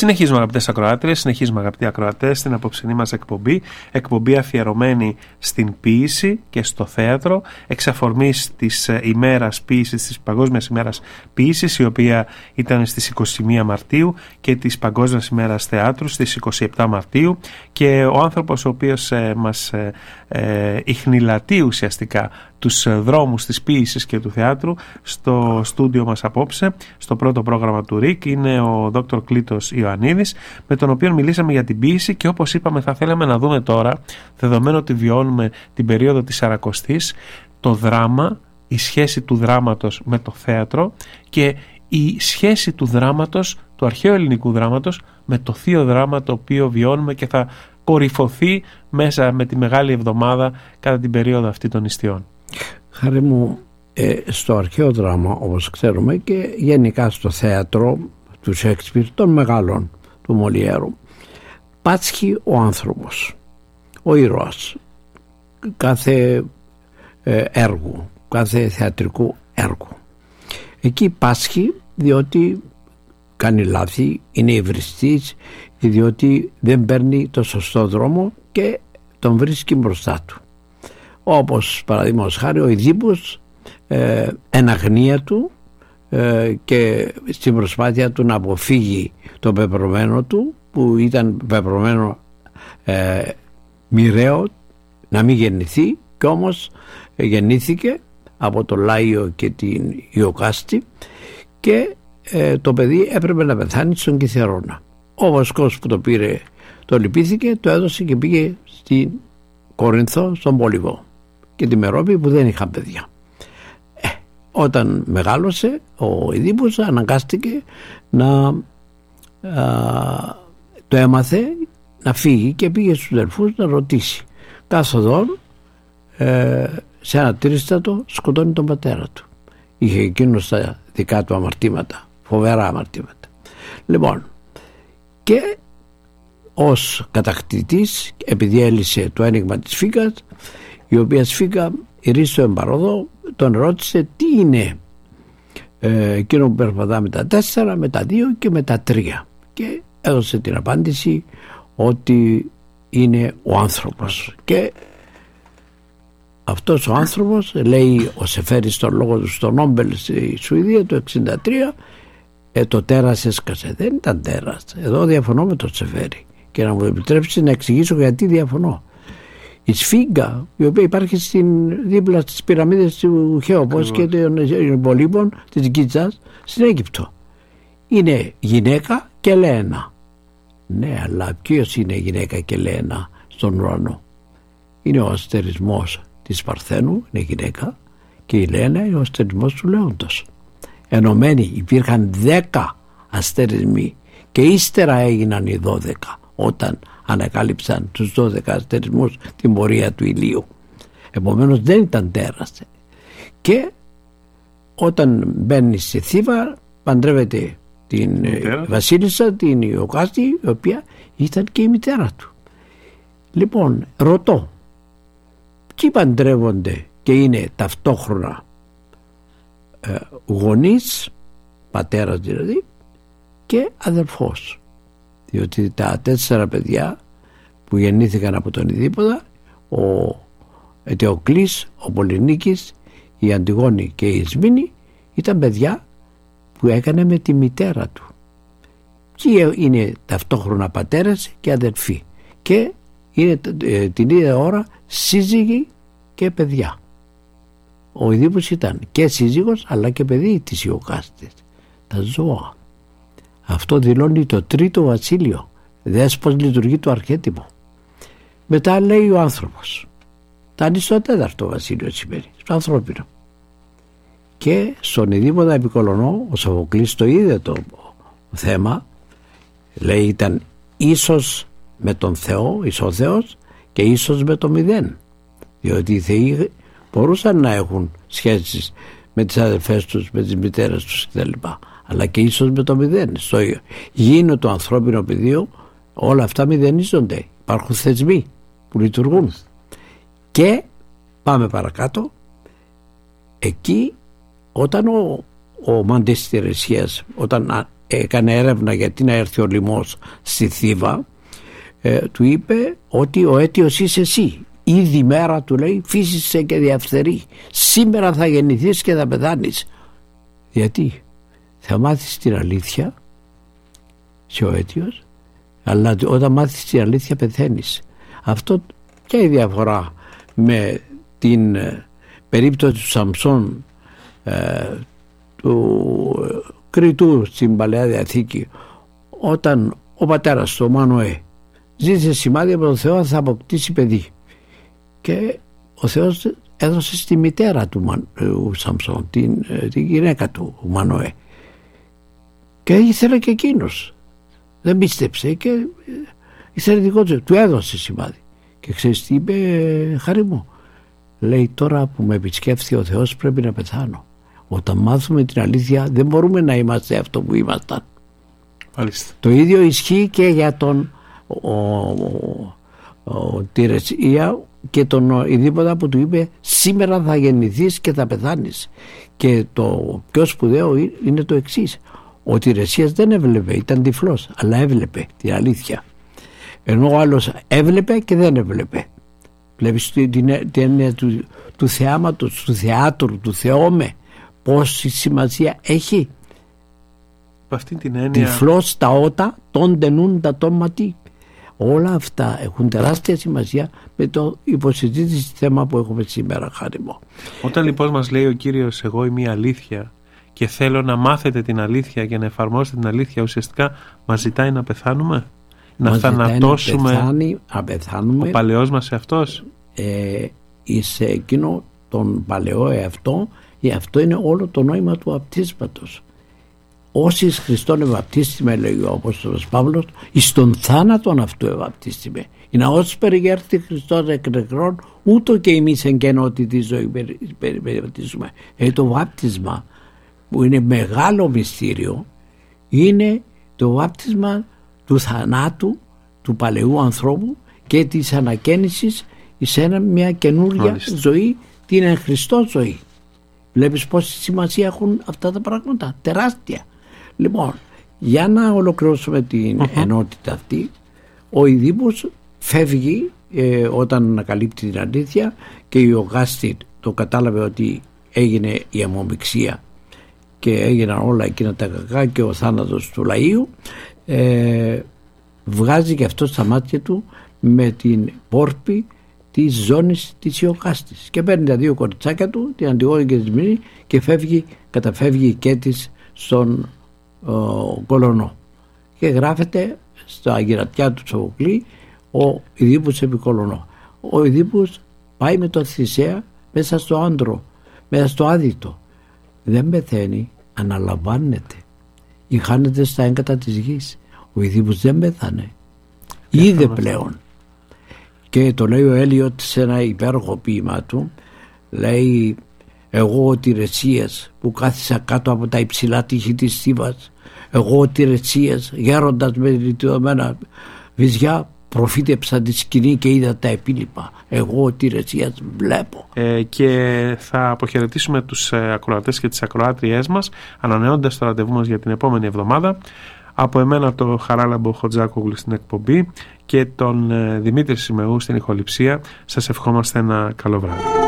Συνεχίζουμε, αγαπητές ακροάτριες, συνεχίζουμε, αγαπητοί ακροατές, στην απόψινή μας εκπομπή αφιερωμένη στην ποίηση και στο θέατρο, εξ αφορμής της ημέρας ποίησης, της Παγκόσμιας ημέρας ποίησης, η οποία ήταν στις 21 Μαρτίου, και της Παγκόσμιας ημέρας θεάτρου στις 27 Μαρτίου, και ο άνθρωπος ο οποίος μας ιχνηλατεί ουσιαστικά τους δρόμους της ποίησης και του θεάτρου στο στούντιο μας απόψε, στο πρώτο πρόγραμμα του ΡΙΚ, είναι ο Δ. Κλήτος Ιωαννίδης, με τον οποίο μιλήσαμε για την ποίηση, και όπως είπαμε θα θέλαμε να δούμε τώρα, δεδομένου ότι βιώνουμε την περίοδο της Σαρακοστής, το δράμα, η σχέση του δράματος με το θέατρο και η σχέση του δράματος, του αρχαίου ελληνικού δράματος, με το θείο δράμα το οποίο βιώνουμε και θα κορυφωθεί μέσα με τη Μεγάλη Εβδομάδα κατά την περίοδο αυτή των νηστείων. Χάρη μου, στο αρχαίο δράμα, όπως ξέρουμε, και γενικά στο θέατρο του Σέξπιρ, των μεγάλων, του Μολιέρου, πάσχει ο άνθρωπος, ο ήρωας κάθε έργου, κάθε θεατρικού έργου. Εκεί πάσχει διότι κάνει λάθη, είναι υβριστής, διότι δεν παίρνει το σωστό δρόμο και τον βρίσκει μπροστά του. Όπως παραδείγματος χάρη ο Ιδίππος, εν αγνία του και στην προσπάθεια του να αποφύγει το πεπρωμένο του, που ήταν πεπρωμένο μοιραίο, να μην γεννηθεί, και όμως γεννήθηκε από το Λάιο και την Ιωκάστη, και το παιδί έπρεπε να πεθάνει στον Κιθερώνα. Ο Βοσκός που το πήρε το λυπήθηκε, το έδωσε και πήγε στην Κορίνθο, στον Πόλιβο και τη Μερόπη, που δεν είχαν παιδιά. Όταν μεγάλωσε ο Ιδίππος αναγκάστηκε να το έμαθε να φύγει και πήγε στους αδελφούς να ρωτήσει. Κάθοδον σε ένα τρίστατο σκοτώνει τον πατέρα του. Είχε εκείνος τα δικά του αμαρτήματα, φοβερά αμαρτήματα. Λοιπόν, και ως κατακτητής, επειδή έλυσε το ένιγμα της Σφίγγας, η οποία Σφίγγα, η Ρίστο Εμπαρόδο, τον ρώτησε τι είναι εκείνο που περπατά με τα 4, με τα 2 και με τα 3, και έδωσε την απάντηση ότι είναι ο άνθρωπος. Και αυτός ο άνθρωπος, λέει ο Σεφέρης στον λόγο του στο Νόμπελ στη Σουηδία το 1963, το τέρας έσκασε. Δεν ήταν τέρας. Εδώ διαφωνώ με τον Σεφέρη, και να μου επιτρέψει να εξηγήσω γιατί διαφωνώ. Η Σφίγγα, η οποία υπάρχει δίπλα στις πυραμίδες του Χέοπος και των υπολείπων της Γκίτσας στην Αίγυπτο, είναι γυναίκα και Λένα. Ναι, αλλά ποιος είναι γυναίκα και Λένα στον ουρανό? Είναι ο αστερισμός της Παρθένου, είναι γυναίκα, και η Λένα είναι ο αστερισμός του Λέοντος. Ενωμένοι υπήρχαν 10 αστερισμοί, και ύστερα έγιναν οι 12 όταν ανακάλυψαν τους 12 αστερισμούς την πορεία του ηλίου. Επομένως δεν ήταν τέρας. Και όταν μπαίνει στη Θήβα, παντρεύεται την βασίλισσα, την Ιωκάστη, η οποία ήταν και η μητέρα του. Λοιπόν, ρωτώ, ποιοι παντρεύονται και είναι ταυτόχρονα γονείς, πατέρας δηλαδή, και αδερφός? Διότι τα 4 παιδιά που γεννήθηκαν από τον Ιδίπποδα, ο Ετεοκλής, ο Πολυνίκης, η Αντιγόνη και η Ισμήνη, ήταν παιδιά που έκανε με τη μητέρα του. Ποιοι είναι ταυτόχρονα πατέρες και αδελφοί, και είναι την ίδια ώρα σύζυγοι και παιδιά. Ο Ιδίππος ήταν και σύζυγος αλλά και παιδί της Ιωκάστης. Τα ζώα. Αυτό δηλώνει το 3ο βασίλειο. Δες πως λειτουργεί το αρχέτυπο. Μετά λέει ο άνθρωπος. Φτάνει στο 4ο βασίλειο σημαίνει, στο ανθρώπινο. Και στον Ιδίπποδα Επικολωνό, ο Σοφοκλής το είδε το θέμα. Λέει ήταν ίσος με τον Θεό, ισόθεος, και ίσος με το 0. Διότι οι θεοί μπορούσαν να έχουν σχέσεις με τις αδελφές τους, με τις μητέρες τους κτλ. Αλλά και ίσως με το 0. Στο γήινο το ανθρώπινο πεδίο όλα αυτά μηδενίζονται. Υπάρχουν θεσμοί που λειτουργούν. Και πάμε παρακάτω. Εκεί όταν ο Μαντής Τερεσίας, όταν έκανε έρευνα γιατί να έρθει ο λοιμός στη Θήβα, του είπε ότι ο αίτιος είσαι εσύ. Ήδη μέρα, του λέει, φύσησε και διαφθερεί. Σήμερα θα γεννηθείς και θα πεθάνεις. Γιατί? Θα μάθεις την αλήθεια και ο αίτιος, αλλά όταν μάθεις την αλήθεια πεθαίνεις. Αυτό και η διαφορά με την περίπτωση του Σαμψόν, του Κριτού στην Παλαιά Διαθήκη, όταν ο πατέρας του, ο Μανωέ, ζήτησε σημάδι από τον Θεό, θα αποκτήσει παιδί, και ο Θεός έδωσε στη μητέρα του Σαμψόν, την γυναίκα του, ο Μανωέ, και ήθελε και εκείνος, δεν πίστεψε και ήθελε δικό του έδωσε σημάδι. Και ξέρεις τι είπε, Χάρη μου? Λέει, τώρα που με επισκέφθηκε ο Θεός πρέπει να πεθάνω. Όταν μάθουμε την αλήθεια δεν μπορούμε να είμαστε αυτό που ήμασταν. Μάλιστα. Το ίδιο ισχύει και για τον τη Ρεσία και τον ειδήποτα που του είπε σήμερα θα γεννηθείς και θα πεθάνεις. Και το πιο σπουδαίο είναι το εξής, ότι η Ρεσίας δεν έβλεπε, ήταν τυφλός, αλλά έβλεπε την αλήθεια, ενώ ο άλλος έβλεπε και δεν έβλεπε. Βλέπεις την έννοια του θεάματος, του θεάτρου, του θεόμε, πόση σημασία έχει. Αυτή την έννοια... Τυφλός τα ότα, τον τενούν τα τόματι. Όλα αυτά έχουν τεράστια σημασία με το υποσυζήτηση θέμα που έχουμε σήμερα, Χάρη μου. Όταν λοιπόν μας λέει ο Κύριος εγώ είμαι η αλήθεια και θέλω να μάθετε την αλήθεια και να εφαρμόσετε την αλήθεια, ουσιαστικά μας ζητάει να πεθάνουμε, να θανατώσουμε ο παλαιός μας εαυτός. Σε εκείνο τον παλαιό εαυτό, αυτό είναι όλο το νόημα του βαπτίσματος. Όσοι εις Χριστόν ευαπτίστημε, λέει ο Απόστολος Παύλος, εις τον θάνατον αυτού ευαπτίστημε. Είναι όσοι περιγέρθη Χριστός εκ νεκρών, ούτω και εμείς εν καινότη τη ζωή περιβαπτίζουμε. Το βάπτισμα, που είναι μεγάλο μυστήριο, είναι το βάπτισμα του θανάτου του παλαιού ανθρώπου και της ανακαίνησης σε μια καινούρια ζωή, την εν Χριστώ ζωή. Βλέπεις πόση σημασία έχουν αυτά τα πράγματα, τεράστια. Λοιπόν, για να ολοκληρώσουμε την ενότητα αυτή, ο Ιδίππος φεύγει όταν ανακαλύπτει την αλήθεια και η Ογάστη το κατάλαβε ότι έγινε η αιμομιξία και έγιναν όλα εκείνα τα κακά και ο θάνατος του λαΐου, βγάζει και αυτό στα μάτια του με την πόρπη της ζώνης της Ιωκάστης και παίρνει τα δύο κοριτσάκια του, την Αντιγόνη και τη Σμύρνη, και καταφεύγει και της στον Κολωνό και γράφεται στα γυρατιά του Σοφοκλή ο Ιδίππος επί Κολωνό. Ο Ιδίππος πάει με τον Θησέα μέσα στο άντρο, μέσα στο άδειτο, δεν πεθαίνει, αναλαμβάνεται ή χάνεται στα έγκατα της γης. Ο Ιδίππος δεν πέθανε, είδε πλέον. Και το λέει ο Έλιοτ σε ένα υπέροχο ποίημα του, λέει, εγώ ο Τηρεσίας που κάθισα κάτω από τα υψηλά τείχη της Θήβας, εγώ ο Τηρεσίας γέροντας με ρητιδωμένα βυζιά προφήτεψα τη σκηνή και είδα τα επίλοιπα, εγώ ο Τηρεσίας βλέπω. Και θα αποχαιρετήσουμε τους ακροατές και τις ακροάτριές μας ανανεώντας το ραντεβού μας για την επόμενη εβδομάδα. Από εμένα το Χαράλαμπο Χοτζάκογλου στην εκπομπή και τον Δημήτρη Σιμεού στην ηχοληψία, σας ευχόμαστε ένα καλό βράδυ.